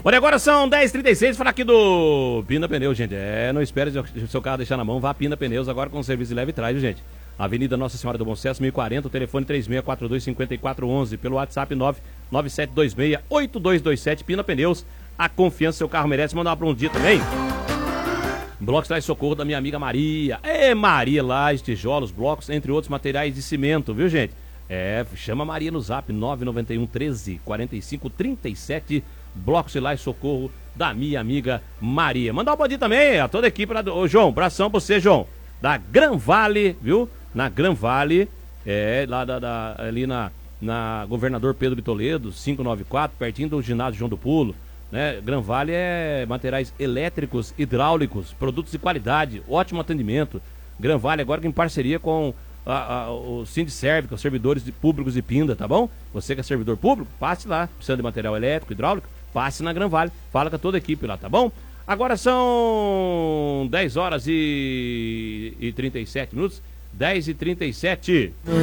Olha, agora são 10h36, falar aqui do Pina Pneus, gente. Não espere o seu carro deixar na mão, vá a Pina Pneus agora com serviço de leve e trás, gente. Avenida Nossa Senhora do Bom Sucesso, 1040, o telefone 3642-5411, pelo WhatsApp 99726-8227, Pina Pneus, a confiança seu carro merece. Mandar um bom dia também. Blocos Traz Socorro da minha amiga Maria. Maria, lajes, tijolos, blocos, entre outros materiais de cimento, viu, gente? Chama a Maria no zap 991 13 45 37, Blocos de Lajes Socorro da minha amiga Maria. Mandar um bom dia também a toda a equipe lá do... Ô, João, abração pra você, João, da Gran Vale, viu? Na Gran Vale, lá ali na Governador Pedro de Toledo, 594, pertinho do ginásio João do Pulo, né? Gran Vale materiais elétricos, hidráulicos, produtos de qualidade, ótimo atendimento. Gran Vale agora em parceria com o Sindiserve, com os servidores públicos de Pinda, tá bom? Você que é servidor público, passe lá, precisando de material elétrico, hidráulico, passe na Gran Vale, fala com toda a equipe lá, tá bom? Agora são 10h37, 10h37.